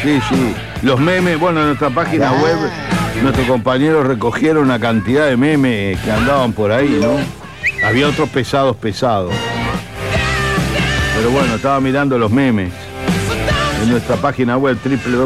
Sí. Los memes, bueno, en nuestra página web, nuestros compañeros recogieron una cantidad de memes que andaban por ahí, ¿no? Había otros pesados. Pero bueno, estaba mirando los memes en nuestra página web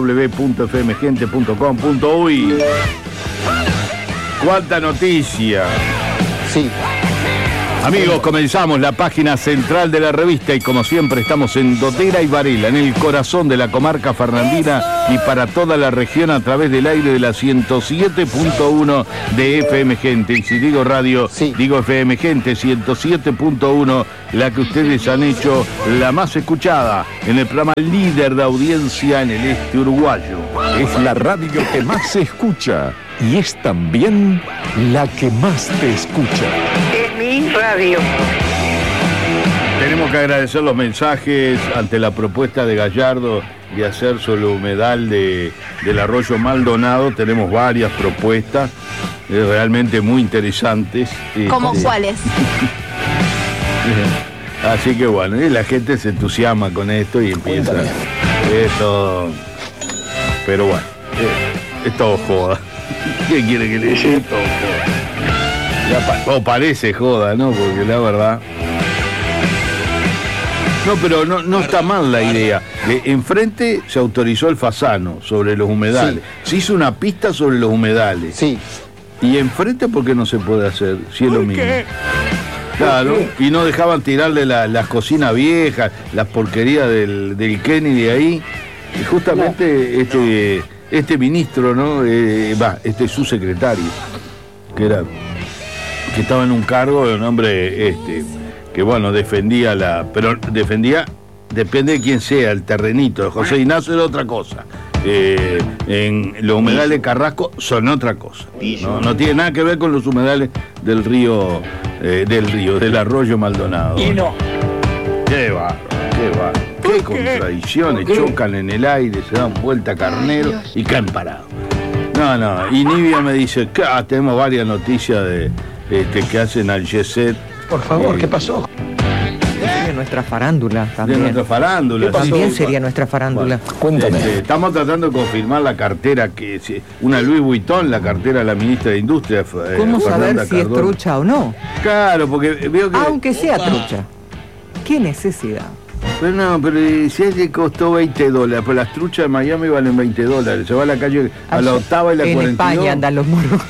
www.fmgente.com.uy. ¡Cuánta noticia! Sí. Amigos, comenzamos la página central de la revista y como siempre estamos en Dotera y Varela, en el corazón de la comarca fernandina y para toda la región a través del aire de la 107.1 de FM Gente. Y si digo radio, digo FM Gente 107.1, la que ustedes han hecho la más escuchada en el programa líder de audiencia en el este uruguayo. Es la radio que más se escucha y es también la que más te escucha. Radio. Tenemos que agradecer los mensajes ante la propuesta de Gallardo de hacer sobre el humedal del arroyo Maldonado. Tenemos varias propuestas realmente muy interesantes. ¿Cómo cuáles? Así que bueno, y la gente se entusiasma con esto y empieza esto. Pero bueno, es todo joda. ¿Qué quiere que le diga? Es todo joda. O parece joda, ¿no? Porque la verdad... No, pero no está mal la idea. Enfrente se autorizó el fasano sobre los humedales. Se hizo una pista sobre los humedales. Sí. Y enfrente, ¿por qué no se puede hacer? Si es lo mismo. Claro, y no dejaban tirarle las cocinas viejas, las porquerías del Kenny de ahí. Y justamente este ministro, ¿no? Este subsecretario, que estaba en un cargo de un hombre que bueno, defendía depende de quién sea, el terrenito de José Ignacio era otra cosa. En los humedales de Carrasco son otra cosa. No tiene nada que ver con los humedales del arroyo Maldonado. Y no. Qué va. Qué contradicciones, chocan en el aire, se dan vuelta carnero y caen parados. No, y Nivia me dice, tenemos varias noticias que hacen al Yeset. Por favor, ¿qué pasó? Sería nuestra farándula también. De nuestra farándula. También sería nuestra farándula. Cuéntame. Estamos tratando de confirmar la cartera, una Louis Vuitton, la cartera de la ministra de Industria. ¿Cómo saber Fernanda si es Cardone. trucha o no? Claro, porque veo que... Aunque sea trucha. ¿Qué necesidad? Pero si es que costó $20, pues las truchas de Miami valen $20. Se va a la calle a la octava y la 42. En España andan los moros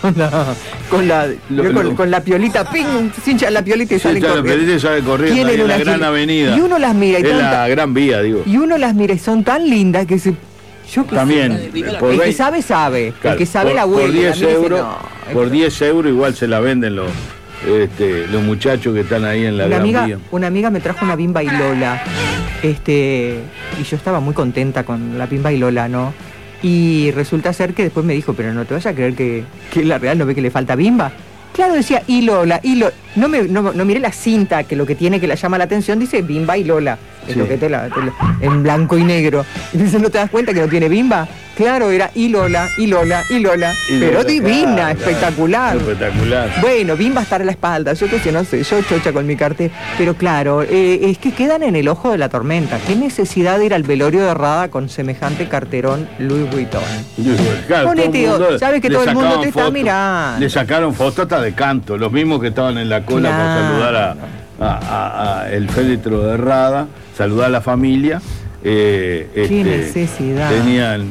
con la piolita, ping, se hincha la piolita y salen corriendo. La piolita sale corriendo ahí en la gran avenida. Y uno las mira y la gran vía, digo. Y uno las mira y son tan lindas que se... También. El que sabe. Claro, el que sabe la vuelta. Por 10 euros igual se la venden los muchachos que están ahí en la gran vía. Una amiga me trajo una Bimba y Lola. Y yo estaba muy contenta con la Bimba y Lola, ¿no? Y resulta ser que después me dijo, pero no te vayas a creer que la real no ve que le falta Bimba. Claro, decía y Lola. No miré la cinta, que lo que tiene que la llama la atención dice Bimba y Lola. Es lo que en blanco y negro. Y dices, ¿no te das cuenta que no tiene Bimba? Claro, era y Lola. Pero divina, claro, espectacular. Bueno, Bimba estar a la espalda, yo qué sé, no sé, yo chocha con mi cartel. Pero claro, es que quedan en el ojo de la tormenta. ¿Qué necesidad de ir al velorio de Rada con semejante carterón Louis Vuitton? Claro, sabes que todo el mundo te está mirando. Le sacaron fotos hasta de canto, los mismos que estaban en la cola para saludar a el féretro de Rada, saludar a la familia. Qué necesidad. Tenían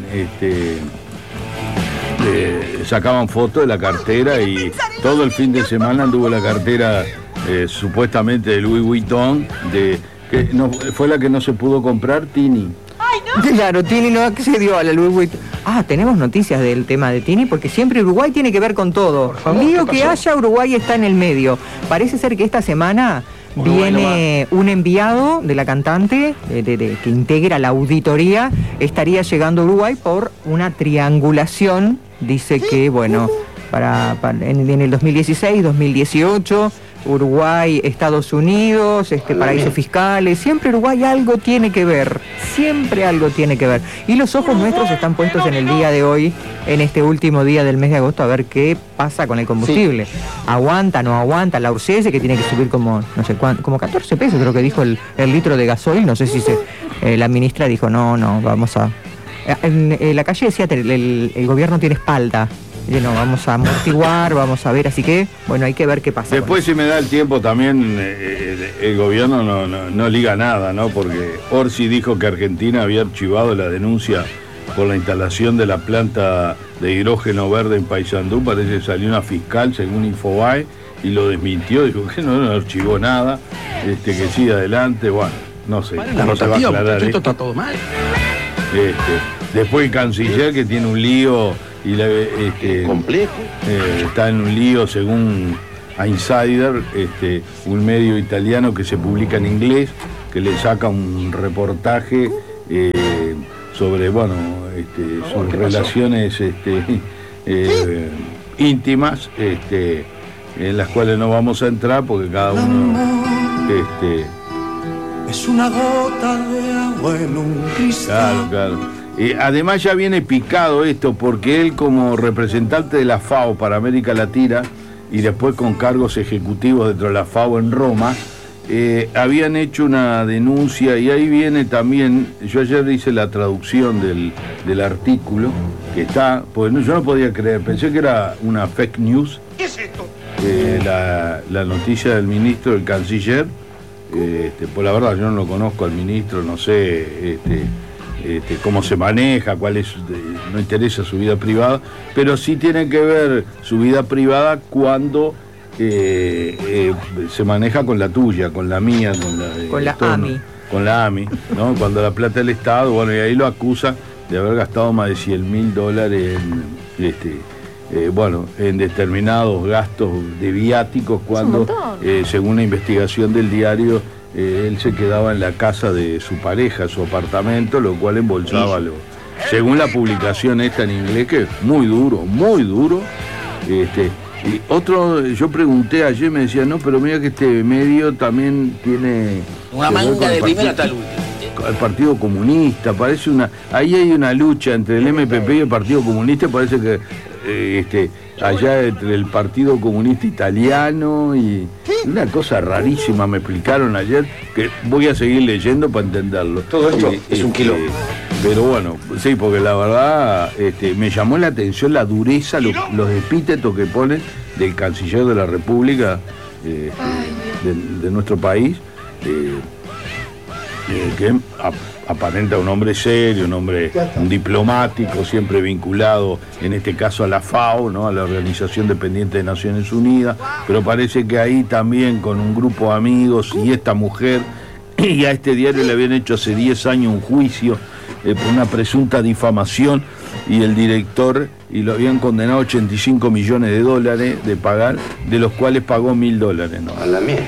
sacaban fotos de la cartera y todo el fin de semana anduvo la cartera supuestamente de Louis Vuitton, que no, fue la que no se pudo comprar, Tini. Claro, Tini no accedió a la Louis Vuitton. Tenemos noticias del tema de Tini, porque siempre Uruguay tiene que ver con todo. Lío que haya, Uruguay está en el medio. Parece ser que esta semana viene un enviado de la cantante que integra la auditoría, estaría llegando a Uruguay por una triangulación. Dice que, bueno, en el 2016, 2018, Uruguay, Estados Unidos, paraísos fiscales, siempre Uruguay algo tiene que ver, Y los ojos nuestros están puestos en el día de hoy, en este último día del mes de agosto, a ver qué pasa con el combustible. Sí. ¿Aguanta, no aguanta? La Urcese, que tiene que subir como, no sé cuánto, como 14 pesos, creo que dijo el litro de gasoil, no sé si la ministra dijo, no, vamos a En la calle decía, el gobierno tiene espalda. No, vamos a amortiguar, vamos a ver, así que, bueno, hay que ver qué pasa. Después, si me da el tiempo, también el gobierno no liga nada, ¿no? Porque Orsi dijo que Argentina había archivado la denuncia por la instalación de la planta de hidrógeno verde en Paysandú. Parece que salió una fiscal, según Infobae, y lo desmintió, dijo que no archivó nada, que siga adelante, bueno, no sé. No se va a aclarar esto está todo mal. Después el canciller, que tiene un lío y complejo. Está en un lío, según a Insider, un medio italiano que se publica en inglés, que le saca un reportaje sobre, bueno, sus relaciones íntimas, en las cuales no vamos a entrar porque cada uno es una gota de agua en un cristal. Claro. Además ya viene picado esto porque él, como representante de la FAO para América Latina y después con cargos ejecutivos dentro de la FAO en Roma, habían hecho una denuncia, y ahí viene también, yo ayer hice la traducción del artículo que está, pues yo no podía creer, pensé que era una fake news. ¿Qué es esto? La noticia del ministro, del canciller, pues la verdad yo no lo conozco al ministro, no sé cómo se maneja, no interesa su vida privada, pero sí tiene que ver su vida privada cuando se maneja con la tuya, con la mía, con la AMI. Con la AMI, ¿no? Cuando la plata del Estado, bueno, y ahí lo acusa de haber gastado más de $100.000 en determinados gastos de viáticos, cuando, según la investigación del diario, él se quedaba en la casa de su pareja, su apartamento, lo cual embolsaba según la publicación esta en inglés, que es muy duro. Y otro, yo pregunté ayer, me decía, no, pero mira que este medio también tiene una manga de primera hasta el último. El Partido Comunista, parece ahí hay una lucha entre el MPP y el Partido Comunista, parece que allá entre el Partido Comunista Italiano y una cosa rarísima, me explicaron ayer, que voy a seguir leyendo para entenderlo. Todo esto es un quilombo. Pero bueno, sí, porque la verdad me llamó la atención la dureza, los epítetos que ponen del canciller de la República de nuestro país, que aparenta un hombre serio, un diplomático, siempre vinculado, en este caso a la FAO, ¿no? A la Organización Dependiente de Naciones Unidas, pero parece que ahí también con un grupo de amigos y esta mujer, y a este diario le habían hecho hace 10 años un juicio por una presunta difamación, y el director, y lo habían condenado a $85 millones de pagar, de los cuales pagó $1.000, ¿no? A la mierda.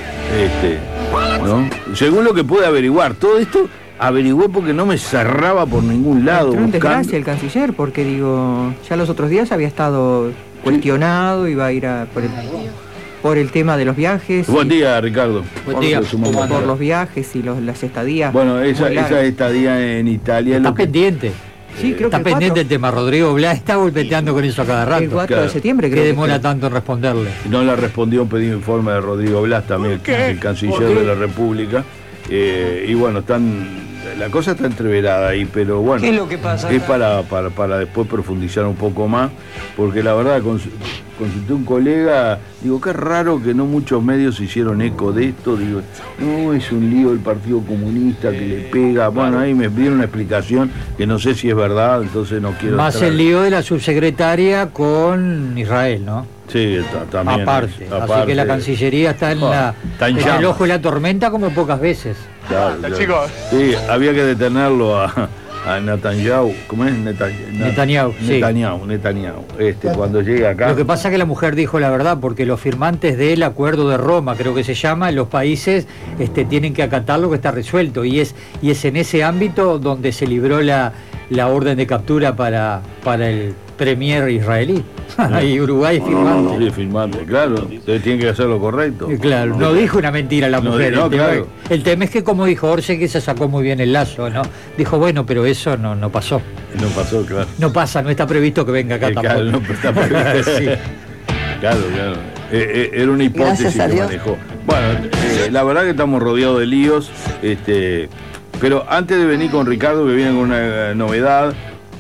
¿No? Según lo que pude averiguar, todo esto averigué porque no me cerraba por ningún lado. Entró en desgracia el canciller, porque ya los otros días había estado cuestionado, iba a ir por el tema de los viajes. Buen día, Ricardo. Buen día. Por los viajes y las estadías. Bueno, esa estadía en Italia. Está pendiente. Sí, creo está pendiente el tema. Rodrigo Blas está golpeteando con eso a cada rato. El 4 de septiembre, creo. ¿Qué demora tanto en responderle? No le respondió un pedido informe de Rodrigo Blas, también el canciller de la República. Y bueno, la cosa está entreverada ahí, pero bueno, ¿qué es lo que pasa? Es para después profundizar un poco más, porque la verdad consulté a un colega, digo, qué raro que no muchos medios hicieron eco de esto, digo, no, es un lío el Partido Comunista que le pega, bueno, ahí me dieron una explicación que no sé si es verdad, entonces no quiero... Más el lío de la subsecretaria con Israel, ¿no? Sí, también. Aparte, así que la Cancillería está en el ojo de la tormenta como pocas veces. Claro. Sí, había que detenerlo a Netanyahu. ¿Cómo es? Netanyahu, sí. Netanyahu. Cuando llega acá. Lo que pasa es que la mujer dijo la verdad, porque los firmantes del Acuerdo de Roma, creo que se llama, los países tienen que acatar lo que está resuelto, y es en ese ámbito donde se libró la orden de captura para el premier israelí. Y Uruguay es firmante. Sí, firmante, claro. Ustedes tienen que hacer lo correcto. Claro, no dijo una mentira la mujer. Claro. El tema es que, como dijo Orce, que se sacó muy bien el lazo, ¿no? Dijo, bueno, pero eso no pasó. No pasó, claro. No pasa, no está previsto que venga acá tampoco. Claro, no está previsto. Sí. Claro. Era una hipótesis que manejó. Bueno, la verdad que estamos rodeados de líos, pero antes de venir con Ricardo, que viene con una novedad,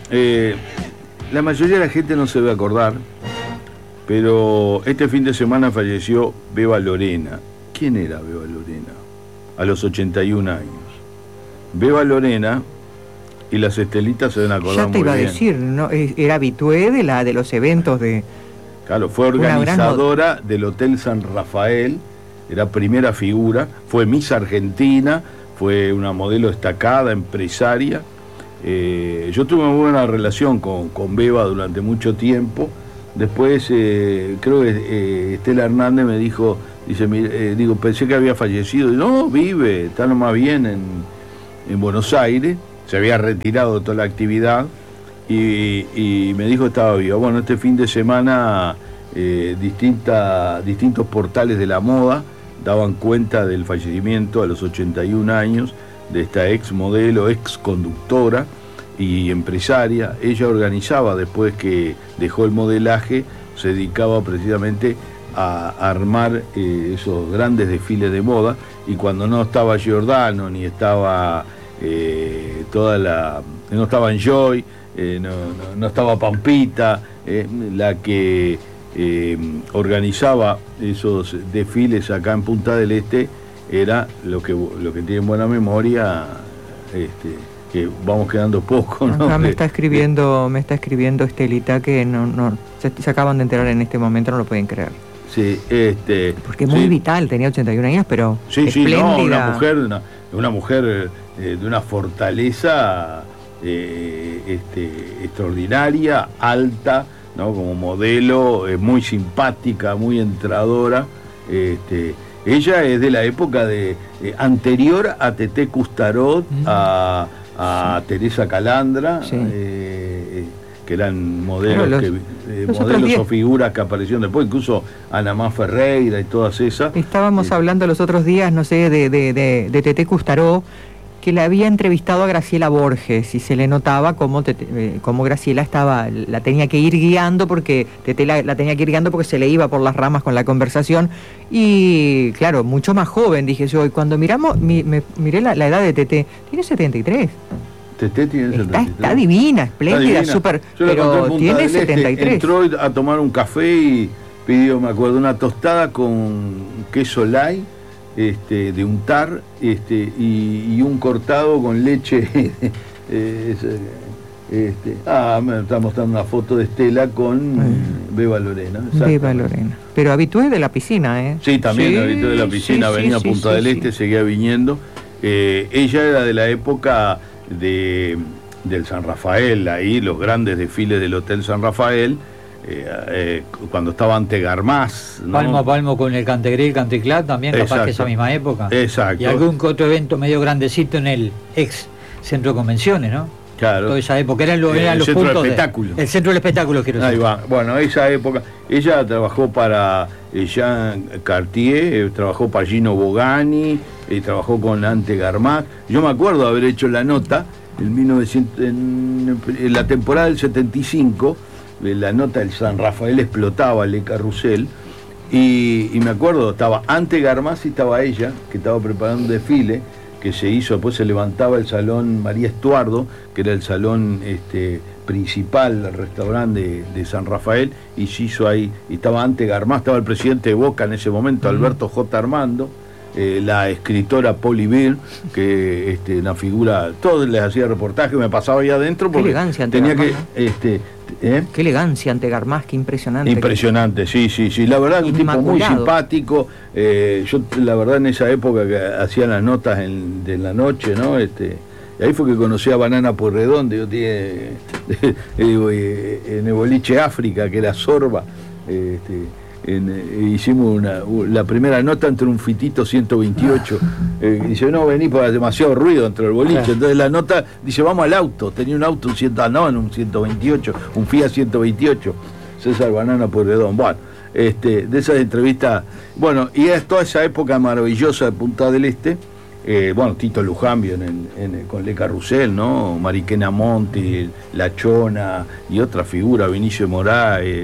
La mayoría de la gente no se va a acordar, pero este fin de semana falleció Beba Lorena. ¿Quién era Beba Lorena? A los 81 años. Beba Lorena, y las estelitas se deben acordar muy bien. Ya te iba a decir, ¿no? Era habitué de los eventos de... Claro, fue organizadora del Hotel San Rafael, era primera figura, fue Miss Argentina, fue una modelo destacada, empresaria. Yo tuve una buena relación con Beba durante mucho tiempo. Después creo que Estela Hernández me dijo, digo, pensé que había fallecido. Y no, vive, está nomás bien en Buenos Aires, se había retirado de toda la actividad y me dijo que estaba viva. Bueno, este fin de semana distintos portales de la moda daban cuenta del fallecimiento a los 81 años de esta ex modelo, ex conductora y empresaria. Ella organizaba, después que dejó el modelaje, se dedicaba precisamente a armar esos grandes desfiles de moda, y cuando no estaba Giordano ni estaba no estaba Enjoy, no estaba Pampita, la que organizaba esos desfiles acá en Punta del Este, era lo que tiene buena memoria, que vamos quedando poco, ¿no? Acá me está escribiendo Estelita que no se acaban de enterar en este momento, no lo pueden creer. Sí, porque es muy vital, tenía 81 años, pero espléndida. No, una mujer de una fortaleza extraordinaria, alta, ¿no? Como modelo, muy simpática, muy entradora. Ella es de la época anterior a Teté Custarot, a Teresa Calandra, sí. Que eran modelos, modelos o figuras que aparecieron después, incluso Ana Má Ferreira y todas esas. Estábamos hablando los otros días, no sé, de Teté Custarot, que le había entrevistado a Graciela Borges, y se le notaba cómo Graciela la tenía que ir guiando, porque Teté la tenía que ir guiando porque se le iba por las ramas con la conversación. Y claro, mucho más joven, dije yo, y cuando miré la edad de Teté, tiene 73. Teté tiene 73. Está divina, espléndida, súper, pero tiene 73. Entró a tomar un café y pidió, me acuerdo, una tostada con queso light, de untar, y un cortado con leche. Me está mostrando una foto de Estela con Beba Lorena. Beba Lorena. Pero habitué de la piscina, ¿eh? Sí, también habitué de la piscina, venía a Punta del Este, seguía viniendo. Ella era de la época del San Rafael, ahí los grandes desfiles del Hotel San Rafael, cuando estaba ante Garmaz, ¿no? Palmo a palmo con el Cantegré y el Canteclad, también. Exacto. Capaz que esa misma época. Exacto. Y algún otro evento medio grandecito en el ex centro de convenciones, ¿no? Claro. Toda esa época eran los centro puntos del espectáculo. El centro del espectáculo, quiero decir. Ahí va. Bueno, esa época, ella trabajó para Jean Cartier, trabajó para Gino Bogani, trabajó con Ante Garmaz. Yo me acuerdo de haber hecho la nota en la temporada del 75, la nota del San Rafael explotaba, Le Carrusel, y me acuerdo, estaba Ante Garmaz y estaba ella, que estaba preparando un desfile que se hizo, después se levantaba el salón María Estuardo, que era el salón principal del restaurante de San Rafael, y se hizo ahí, y estaba Ante Garmaz, estaba el presidente de Boca en ese momento, Alberto J. Armando, la escritora Polly Beer, que una figura, todos les hacía reportaje, me pasaba ahí adentro porque tenía que qué elegancia Ante Garmaz, qué impresionante. Impresionante, sí, la verdad, un tipo muy simpático. Yo la verdad en esa época que hacía las notas de la noche, ¿no? Ahí fue que conocí a Banana Pueyrredón, en el boliche África, que era Sorba. Hicimos la primera nota entre un Fitito 128. Dice, no, vení porque demasiado ruido entre el boliche. Claro. Entonces la nota dice, vamos al auto. Tenía un auto, en un 128, un Fiat 128. César Banana Pueyrredón. Bueno, de esas entrevistas. Bueno, y es toda esa época maravillosa de Punta del Este. Tito Lujambio con Le Carrusel, ¿no? Mariquena Monti, La Chona y otra figura, Vinicio Moraes,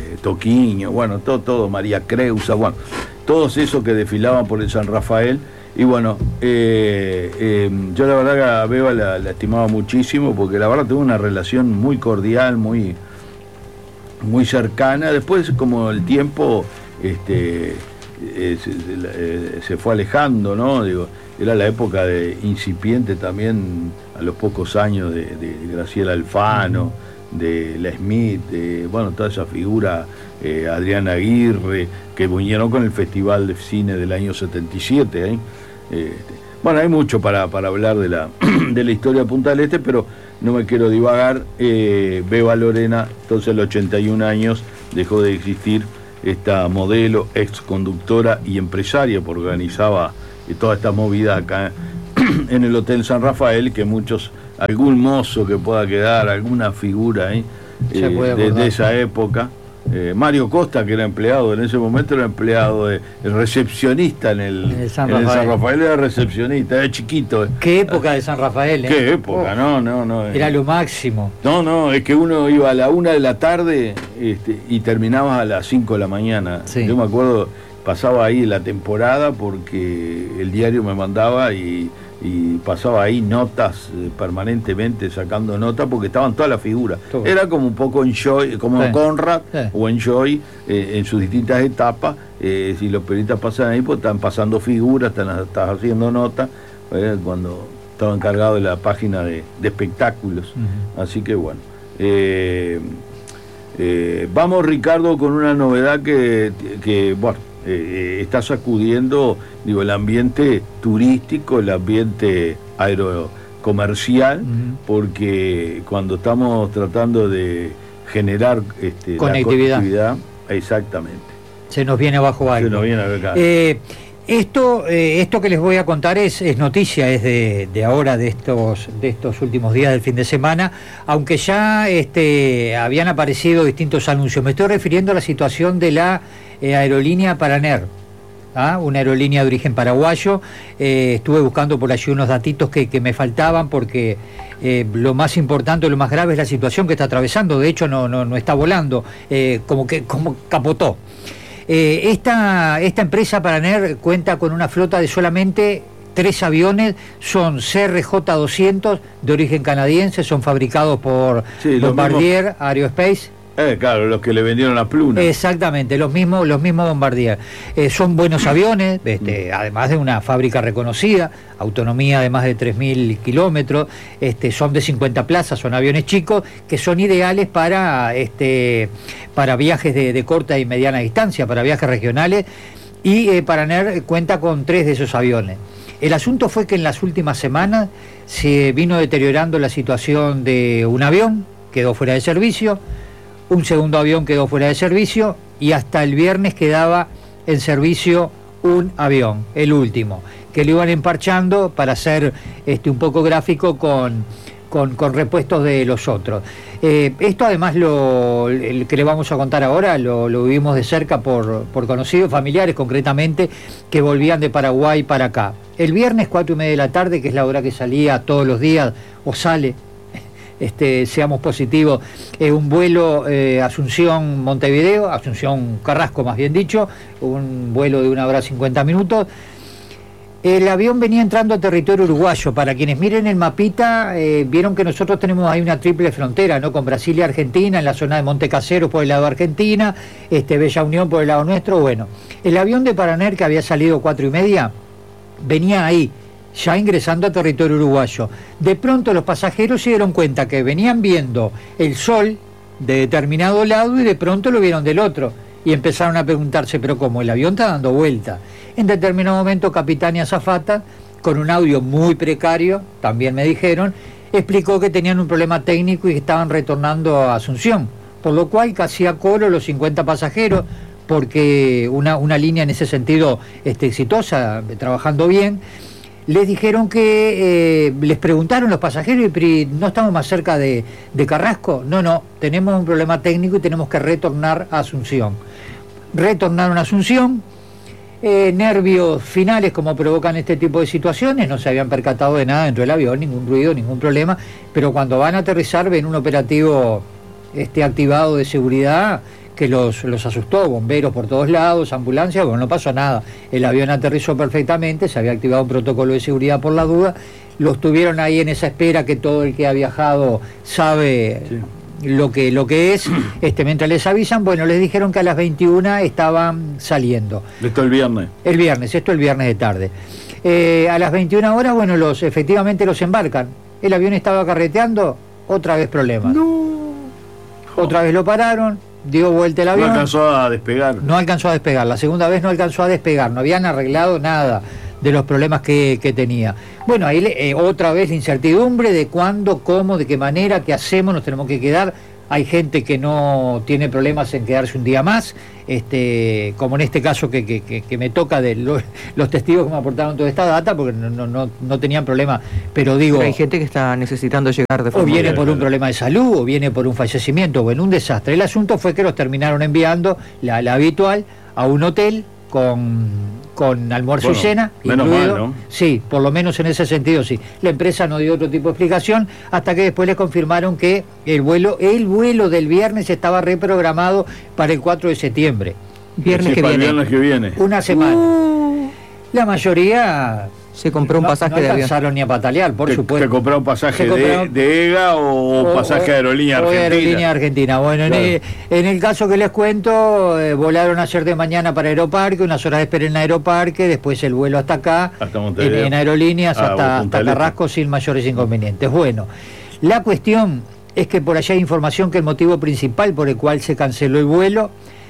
Toquiño, todo, María Creusa, todos esos que desfilaban por el San Rafael, Y bueno, yo la verdad que a Beba la estimaba muchísimo, porque la verdad tuve una relación muy cordial, muy cercana. Después, como el tiempo se fue alejando, ¿no? Digo, era la época de incipiente también, a los pocos años, de Graciela Alfano, de La Smith, bueno, toda esa figura, Adriana Aguirre, que vinieron con el Festival de Cine del año 77. Bueno, hay mucho para hablar de la historia de Punta del Este, pero no me quiero divagar. Beba Lorena, entonces a los 81 años, dejó de existir esta modelo, ex conductora y empresaria, porque organizaba toda esta movida acá en el Hotel San Rafael, que algún mozo que pueda quedar, alguna figura de esa época. Mario Costa, que era empleado en ese momento, era empleado, el recepcionista en el San Rafael, era recepcionista, era chiquito. ¿Qué época de San Rafael? ¿Qué época? No. Era lo máximo. No, es que uno iba a la 1 de la tarde y terminaba a las 5 de la mañana. Sí. Yo me acuerdo, pasaba ahí la temporada porque el diario me mandaba y pasaba ahí notas permanentemente, sacando notas, porque estaban todas las figuras. Era como un poco Enjoy, como Conrad o Enjoy en sus distintas etapas. Si los periodistas pasan ahí, pues están pasando figuras, están haciendo notas, cuando estaba encargado de la página de espectáculos. Así que bueno. Vamos, Ricardo, con una novedad que bueno, está sacudiendo, el ambiente turístico, el ambiente aerocomercial, porque cuando estamos tratando de generar conectividad, exactamente. Se nos viene abajo algo. Se nos viene acá. Esto que les voy a contar es noticia, es de ahora, de estos últimos días del fin de semana, aunque ya habían aparecido distintos anuncios. Me estoy refiriendo a la situación de la aerolínea Paraner, una aerolínea de origen paraguayo. Estuve buscando por allí unos datitos que me faltaban, porque lo más importante, lo más grave es la situación que está atravesando. De hecho, no está volando, como capotó. Esta empresa Paraner cuenta con una flota de solamente 3 aviones, son CRJ-200 de origen canadiense, son fabricados por Bombardier Aerospace. Claro, los que le vendieron a Pluna. Exactamente, los mismos Bombardier. Son buenos aviones, además de una fábrica reconocida, autonomía de más de 3.000 kilómetros, son de 50 plazas, son aviones chicos que son ideales para viajes de corta y mediana distancia, para viajes regionales, y Paraner cuenta con 3 de esos aviones. El asunto fue que en las últimas semanas se vino deteriorando la situación de un avión, quedó fuera de servicio. Un segundo avión quedó fuera de servicio, y hasta el viernes quedaba en servicio un avión, el último, que lo iban emparchando para ser un poco gráfico con repuestos de los otros. Esto además, el que le vamos a contar ahora, lo vivimos de cerca por conocidos, familiares concretamente, que volvían de Paraguay para acá. El viernes 4:30 de la tarde, que es la hora que salía todos los días, o sale, seamos positivos, un vuelo Asunción-Montevideo, Asunción-Carrasco más bien dicho, un vuelo de 1 hora 50 minutos. El avión venía entrando a territorio uruguayo. Para quienes miren el mapita, vieron que nosotros tenemos ahí una triple frontera, ¿no? Con Brasil y Argentina, en la zona de Monte Caseros por el lado de Argentina, Bella Unión por el lado nuestro. Bueno, el avión de Paraner, que había salido 4:30, venía ahí, ya ingresando a territorio uruguayo. De pronto los pasajeros se dieron cuenta que venían viendo el sol de determinado lado y de pronto lo vieron del otro, y empezaron a preguntarse, pero ¿cómo? El avión está dando vuelta. En determinado momento, capitán y azafata, con un audio muy precario, también me dijeron, explicó que tenían un problema técnico y que estaban retornando a Asunción, por lo cual casi a coro los 50 pasajeros, porque una línea en ese sentido exitosa, trabajando bien. Les dijeron que, les preguntaron los pasajeros, ¿no estamos más cerca de Carrasco? No, tenemos un problema técnico y tenemos que retornar a Asunción. Retornaron a Asunción, nervios finales como provocan este tipo de situaciones, no se habían percatado de nada dentro del avión, ningún ruido, ningún problema, pero cuando van a aterrizar ven un operativo activado de seguridad que los asustó, bomberos por todos lados, ambulancias, bueno, no pasó nada. El avión aterrizó perfectamente, se había activado un protocolo de seguridad por la duda, los tuvieron ahí en esa espera que todo el que ha viajado sabe lo que es, mientras les avisan, bueno, les dijeron que a las 21 estaban saliendo. Esto el viernes. El viernes de tarde. A las 21 horas, bueno, efectivamente los embarcan. El avión estaba carreteando, otra vez problemas. Otra vez lo pararon, dio vuelta el avión. No alcanzó a despegar. No alcanzó a despegar, la segunda vez no alcanzó a despegar, no habían arreglado nada de los problemas que tenía. Bueno, ahí otra vez la incertidumbre de cuándo, cómo, de qué manera, qué hacemos, nos tenemos que quedar. Hay gente que no tiene problemas en quedarse un día más, como en este caso que me toca de los testigos que me aportaron toda esta data, porque no tenían problema, pero digo... Pero hay gente que está necesitando llegar de forma... O viene por un problema de salud, o viene por un fallecimiento, o en un desastre. El asunto fue que los terminaron enviando, la habitual, a un hotel con almuerzo y cena menos incluido. mal, ¿no? Sí, por lo menos en ese sentido sí. La empresa no dio otro tipo de explicación hasta que después les confirmaron que el vuelo del viernes estaba reprogramado para el 4 de septiembre. Viernes que para viene. el viernes que viene. Una semana. La mayoría se compró un pasaje de avión. No alcanzaron ni a patalear, por supuesto. ¿Te compró un pasaje de EGA o pasaje de Aerolínea Argentina? Aerolínea Argentina. Bueno, claro. En el caso que les cuento, volaron ayer de mañana para Aeroparque, unas horas de espera en Aeroparque, después el vuelo hasta acá, en Aerolíneas, hasta Carrasco sin mayores inconvenientes. Bueno, la cuestión es que por allá hay información que el motivo principal por el cual se canceló el vuelo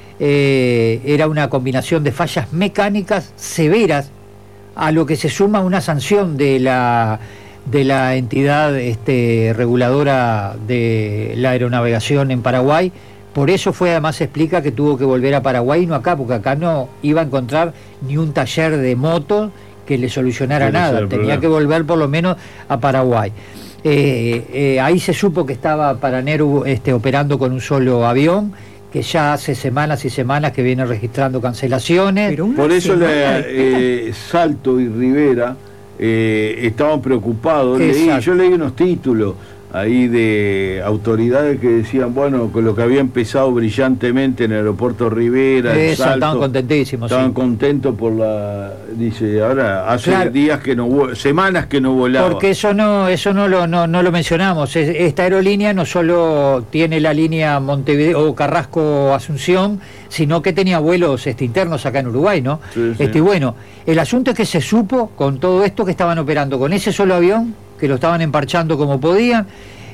era una combinación de fallas mecánicas severas, a lo que se suma una sanción de la entidad reguladora de la aeronavegación en Paraguay. Por eso además se explica que tuvo que volver a Paraguay y no acá, porque acá no iba a encontrar ni un taller de moto que le solucionara nada, tenía que volver por lo menos a Paraguay. Ahí se supo que estaba Paraneru operando con un solo avión, que ya hace semanas y semanas que viene registrando cancelaciones. Por eso Salto y Rivera estaban preocupados. Yo leí unos títulos ahí de autoridades que decían, bueno, con lo que había empezado brillantemente en el aeropuerto Rivera, Salto, estaban contentísimos. Estaban contentos por dice, ahora hace días que semanas que no volaba. Porque eso no lo mencionamos. Esta aerolínea no solo tiene la línea Montevideo o Carrasco Asunción, sino que tenía vuelos internos acá en Uruguay, ¿no? Sí, sí. Y bueno, el asunto es que se supo con todo esto que estaban operando con ese solo avión, que lo estaban emparchando como podían,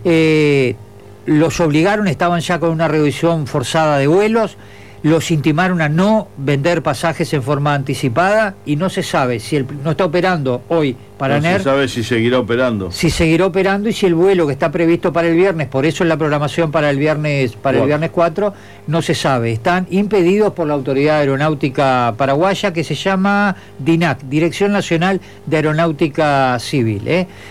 los obligaron, estaban ya con una reducción forzada de vuelos, los intimaron a no vender pasajes en forma anticipada y no se sabe si no está operando hoy Paraner. No se sabe si seguirá operando. Si seguirá operando y si el vuelo que está previsto para el viernes, por eso es la programación para el viernes 4, no se sabe. Están impedidos por la Autoridad Aeronáutica Paraguaya, que se llama DINAC, Dirección Nacional de Aeronáutica Civil.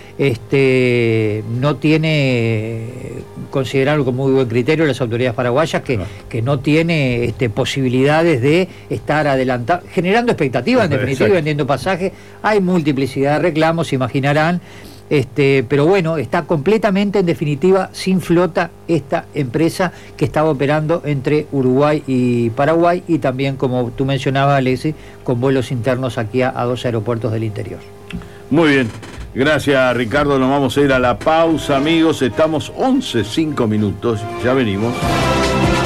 No tiene considerado con muy buen criterio las autoridades paraguayas que no tiene posibilidades de estar adelantando, generando expectativas, en definitiva, vendiendo pasajes. Hay multiplicidad de reclamos, se imaginarán, pero bueno, está completamente, en definitiva, sin flota esta empresa que estaba operando entre Uruguay y Paraguay, y también, como tú mencionabas, Alexis, con vuelos internos aquí a 2 aeropuertos del interior. Muy bien. Gracias, Ricardo. Nos vamos a ir a la pausa, amigos. Estamos 11:05, ya venimos.